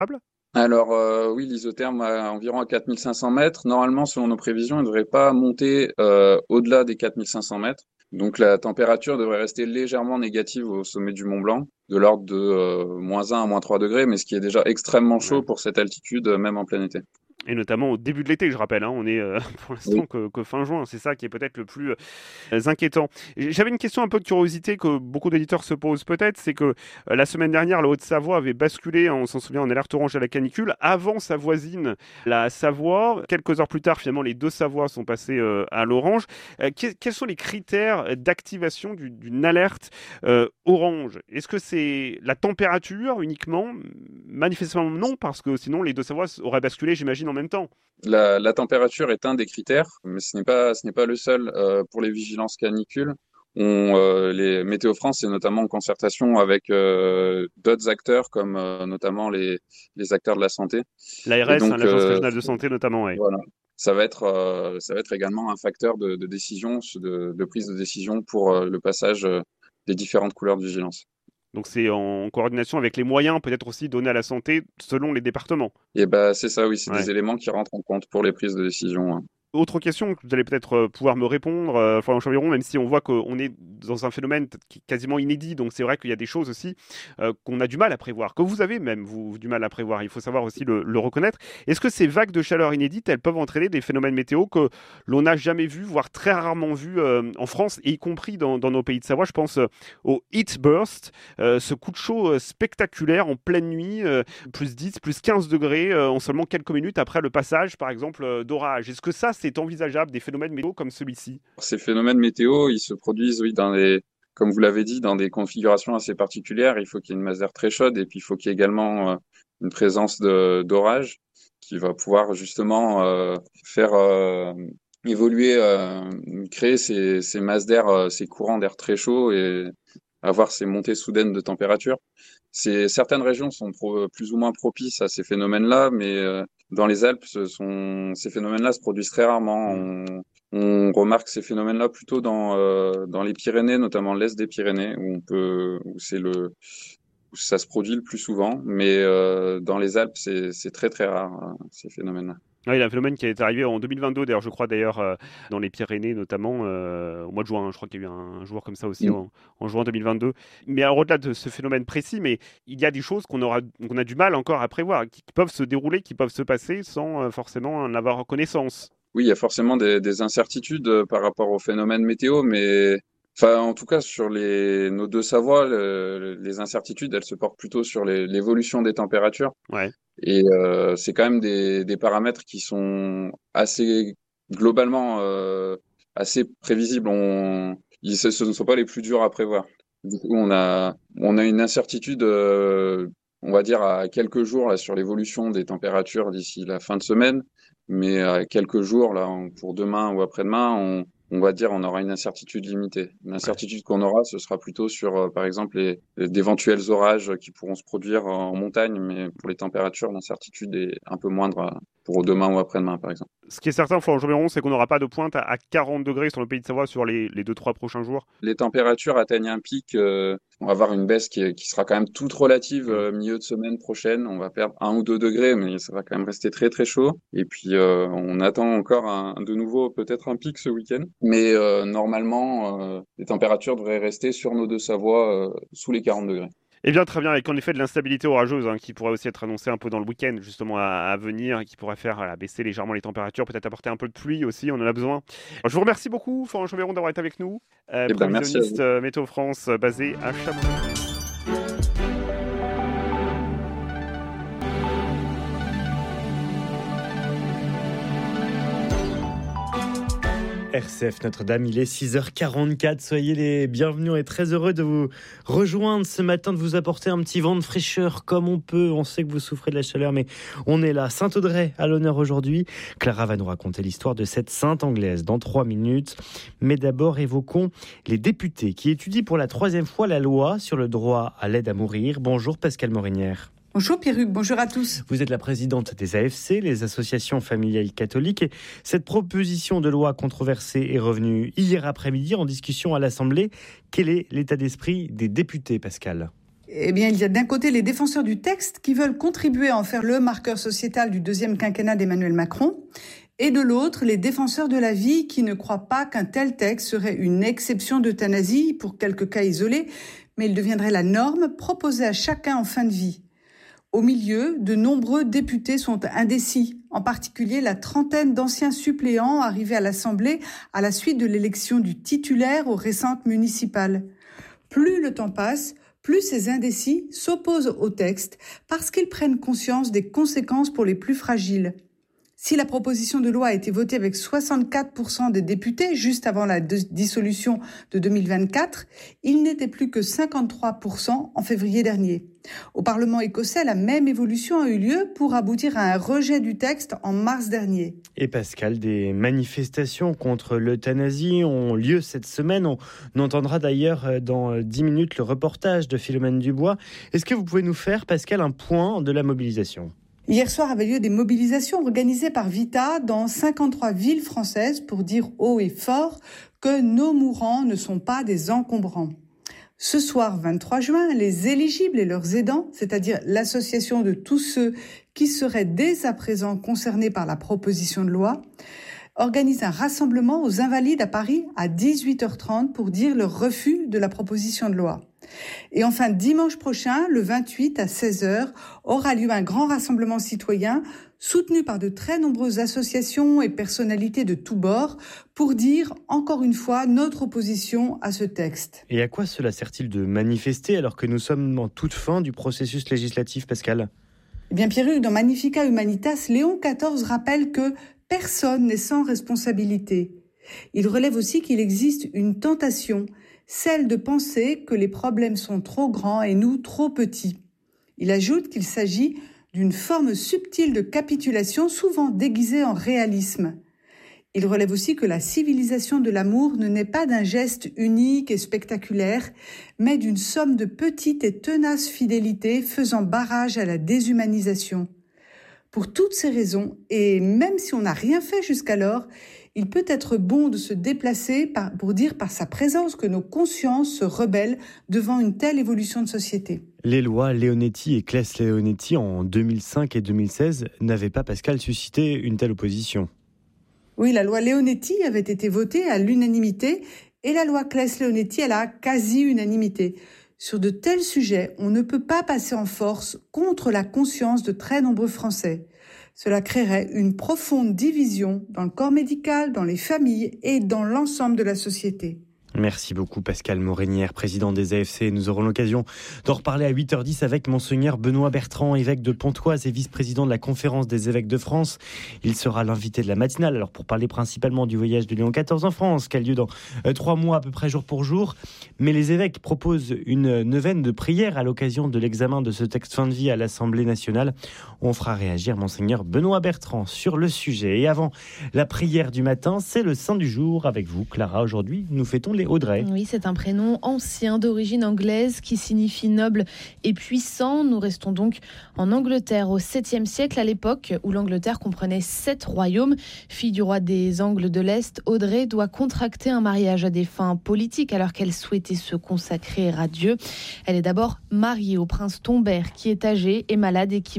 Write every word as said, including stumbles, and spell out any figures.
Alors euh, oui, l'isotherme à environ à quatre mille cinq cents mètres. Normalement, selon nos prévisions, il ne devrait pas monter euh, au-delà des quatre mille cinq cents mètres. Donc la température devrait rester légèrement négative au sommet du Mont Blanc, de l'ordre de euh, moins un à moins trois degrés, mais ce qui est déjà extrêmement chaud Ouais. pour cette altitude, euh, même en plein été. Et notamment au début de l'été, je rappelle, hein, on est euh, pour Oui. l'instant que, que fin juin, c'est ça qui est peut-être le plus euh, inquiétant. J'avais une question un peu de curiosité que beaucoup d'éditeurs se posent peut-être, c'est que euh, la semaine dernière, la Haute-Savoie avait basculé, hein, on s'en souvient, en alerte orange à la canicule, avant sa voisine, la Savoie. Quelques heures plus tard, finalement, les deux Savoies sont passées euh, à l'orange. Euh, que- quels sont les critères d'activation du- d'une alerte euh, orange? Est-ce que c'est la température uniquement? Manifestement non, parce que sinon les deux Savoies auraient basculé, j'imagine, en même temps. La, la température est un des critères, mais ce n'est pas, ce n'est pas le seul. Euh, pour les vigilances canicules, on, euh, les Météo France est notamment en concertation avec euh, d'autres acteurs, comme euh, notamment les, les acteurs de la santé. Et L'A R S, hein, donc, l'Agence euh, régionale de santé notamment, ouais. voilà, ça va être, euh, ça va être également un facteur de, de décision, de, de prise de décision pour euh, le passage euh, des différentes couleurs de vigilance. Donc c'est en coordination avec les moyens peut-être aussi donnés à la santé selon les départements. Et ben, c'est ça, oui, c'est des Ouais. éléments qui rentrent en compte pour les prises de décision, hein. Autre question que vous allez peut-être euh, pouvoir me répondre, euh, Florent Chaviron, même si on voit qu'on est dans un phénomène qui est quasiment inédit, donc c'est vrai qu'il y a des choses aussi euh, qu'on a du mal à prévoir, que vous avez même vous du mal à prévoir. Il faut savoir aussi le, le reconnaître. Est-ce que ces vagues de chaleur inédites, elles peuvent entraîner des phénomènes météo que l'on n'a jamais vus, voire très rarement vus euh, en France, et y compris dans, dans nos pays de Savoie? Je pense euh, au heat burst, euh, ce coup de chaud euh, spectaculaire en pleine nuit, euh, plus dix, plus quinze degrés euh, en seulement quelques minutes après le passage, par exemple, euh, d'orage. Est-ce que ça, c'est envisageable, des phénomènes météo comme celui-ci? Ces phénomènes météo, ils se produisent, oui, dans des, comme vous l'avez dit, dans des configurations assez particulières. Il faut qu'il y ait une masse d'air très chaude et puis il faut qu'il y ait également euh, une présence de, d'orage qui va pouvoir justement euh, faire euh, évoluer, euh, créer ces, ces masses d'air, euh, ces courants d'air très chauds et avoir ces montées soudaines de température. C'est, certaines régions sont pro- plus ou moins propices à ces phénomènes-là, mais euh, dans les Alpes, ce sont, ces phénomènes-là se produisent très rarement. Hmm. On, on remarque ces phénomènes-là plutôt dans, euh, dans les Pyrénées, notamment l'est des Pyrénées, où on peut, où c'est le, où ça se produit le plus souvent. Mais euh, dans les Alpes, c'est, c'est très très rare, hein, ces phénomènes-là. Ouais, il y a un phénomène qui est arrivé en deux mille vingt-deux, d'ailleurs, je crois, d'ailleurs, euh, dans les Pyrénées, notamment, euh, au mois de juin. Hein. Je crois qu'il y a eu un, un jour comme ça aussi Mm. en, en juin deux mille vingt-deux. Mais alors, au-delà de ce phénomène précis, mais il y a des choses qu'on aura, qu'on a du mal encore à prévoir, qui, qui peuvent se dérouler, qui peuvent se passer sans euh, forcément en avoir connaissance. Oui, il y a forcément des, des incertitudes euh, par rapport aux phénomènes météo, mais enfin, en tout cas, sur les, nos deux Savoies, le- les incertitudes, elles se portent plutôt sur les- l'évolution des températures. Ouais. Et euh, c'est quand même des, des paramètres qui sont assez globalement euh, assez prévisibles. On, ils, ce ce ne sont pas les plus durs à prévoir. Du coup, on a, on a une incertitude, euh, on va dire, à quelques jours là, sur l'évolution des températures d'ici la fin de semaine. Mais à quelques jours, là, on- pour demain ou après-demain, on, on va dire on aura une incertitude limitée. Ouais. L'incertitude qu'on aura, ce sera plutôt sur, euh, par exemple, les, les- d'éventuels orages qui pourront se produire en montagne, mais pour les températures, l'incertitude est un peu moindre euh, pour demain ou après-demain, par exemple. Ce qui est certain, Florent Joméron, c'est qu'on n'aura pas de pointe à, à quarante degrés sur le pays de Savoie sur les, les deux trois prochains jours. Les températures atteignent un pic, euh, on va avoir une baisse qui, qui sera quand même toute relative Hmm. euh, milieu de semaine prochaine. On va perdre un ou deux degrés, mais ça va quand même rester très très chaud. Et puis euh, on attend encore un, de nouveau peut-être un pic ce week-end. Mais euh, normalement, euh, les températures devraient rester sur nos deux Savoies euh, sous les quarante degrés. Eh bien, très bien, avec en effet de l'instabilité orageuse hein, qui pourrait aussi être annoncée un peu dans le week-end, justement à, à venir, et qui pourrait faire voilà, baisser légèrement les températures, peut-être apporter un peu de pluie aussi, on en a besoin. Alors, je vous remercie beaucoup, Florent Chauvéron, d'avoir été avec nous, euh, Eh ben merci à prévisionniste vous. euh, Météo France euh, basé à Chamonix. R C F Notre-Dame, il est six heures quarante-quatre. Soyez les bienvenus et très heureux de vous rejoindre ce matin, de vous apporter un petit vent de fraîcheur comme on peut. On sait que vous souffrez de la chaleur, mais on est là. Saint-Audrey à l'honneur aujourd'hui. Clara va nous raconter l'histoire de cette sainte anglaise dans trois minutes. Mais d'abord, évoquons les députés qui étudient pour la troisième fois la loi sur le droit à l'aide à mourir. Bonjour Pascale Morinière. Bonjour Pierruc, bonjour à tous. Vous êtes la présidente des A F C, les associations familiales catholiques. Et cette proposition de loi controversée est revenue hier après-midi en discussion à l'Assemblée. Quel est l'état d'esprit des députés, Pascal ? Eh bien, il y a d'un côté les défenseurs du texte qui veulent contribuer à en faire le marqueur sociétal du deuxième quinquennat d'Emmanuel Macron, et de l'autre, les défenseurs de la vie qui ne croient pas qu'un tel texte serait une exception d'euthanasie pour quelques cas isolés, mais il deviendrait la norme proposée à chacun en fin de vie. Au milieu, de nombreux députés sont indécis, en particulier la trentaine d'anciens suppléants arrivés à l'Assemblée à la suite de l'élection du titulaire aux récentes municipales. Plus le temps passe, plus ces indécis s'opposent au texte parce qu'ils prennent conscience des conséquences pour les plus fragiles. Si la proposition de loi a été votée avec soixante-quatre pour cent des députés juste avant la dissolution de deux mille vingt-quatre, il n'était plus que cinquante-trois pour cent en février dernier. Au Parlement écossais, la même évolution a eu lieu pour aboutir à un rejet du texte en mars dernier. Et Pascal, des manifestations contre l'euthanasie ont lieu cette semaine. On entendra d'ailleurs dans dix minutes le reportage de Philomène Dubois. Est-ce que vous pouvez nous faire, Pascal, un point de la mobilisation ? Hier soir avait lieu des mobilisations organisées par Vita dans cinquante-trois villes françaises pour dire haut et fort que nos mourants ne sont pas des encombrants. Ce soir, vingt-trois juin, les éligibles et leurs aidants, c'est-à-dire l'association de tous ceux qui seraient dès à présent concernés par la proposition de loi, organisent un rassemblement aux Invalides à Paris à dix-huit heures trente pour dire leur refus de la proposition de loi. Et enfin, dimanche prochain, le vingt-huit à seize heures, aura lieu un grand rassemblement citoyen soutenu par de très nombreuses associations et personnalités de tous bords pour dire encore une fois notre opposition à ce texte. Et à quoi cela sert-il de manifester alors que nous sommes en toute fin du processus législatif, Pascal ? Eh bien, Pierre-Hugues, dans Magnificat Humanitas, Léon quatorze rappelle que personne n'est sans responsabilité. Il relève aussi qu'il existe une tentation, celle de penser que les problèmes sont trop grands et nous trop petits. Il ajoute qu'il s'agit d'une forme subtile de capitulation souvent déguisée en réalisme. Il relève aussi que la civilisation de l'amour ne naît pas d'un geste unique et spectaculaire, mais d'une somme de petites et tenaces fidélités faisant barrage à la déshumanisation. Pour toutes ces raisons, et même si on n'a rien fait jusqu'alors, il peut être bon de se déplacer par, pour dire par sa présence que nos consciences se rebellent devant une telle évolution de société. Les lois Leonetti et Claes-Leonetti en deux mille cinq et deux mille seize n'avaient pas, Pascal, suscité une telle opposition. Oui, la loi Leonetti avait été votée à l'unanimité et la loi Claes-Leonetti à la quasi-unanimité. Sur de tels sujets, on ne peut pas passer en force contre la conscience de très nombreux Français. Cela créerait une profonde division dans le corps médical, dans les familles et dans l'ensemble de la société. Merci beaucoup Pascal Morinière, président des A F C. Nous aurons l'occasion d'en reparler à huit heures dix avec Monseigneur Benoît Bertrand, évêque de Pontoise et vice-président de la Conférence des évêques de France. Il sera l'invité de la matinale, alors pour parler principalement du voyage de Léon quatorze en France, qui a lieu dans euh, trois mois à peu près jour pour jour. Mais les évêques proposent une neuvaine de prière à l'occasion de l'examen de ce texte fin de vie à l'Assemblée nationale. On fera réagir Monseigneur Benoît Bertrand sur le sujet. Et avant la prière du matin, c'est le saint du jour avec vous, Clara. Aujourd'hui, nous fêtons les Audrey. Oui, c'est un prénom ancien d'origine anglaise qui signifie noble et puissant. Nous restons donc en Angleterre au septième siècle, à l'époque où l'Angleterre comprenait sept royaumes. Fille du roi des Angles de l'Est, Audrey doit contracter un mariage à des fins politiques alors qu'elle souhaitait se consacrer à Dieu. Elle est d'abord mariée au prince Tombert qui est âgé et malade et qui